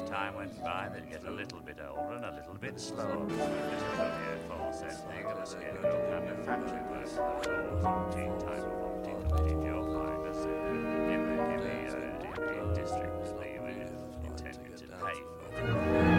as time went by, they'd get a little bit older and a little bit slower. This is the aforesaid thing of the scarecrow kind of factory work for the floors and teeth.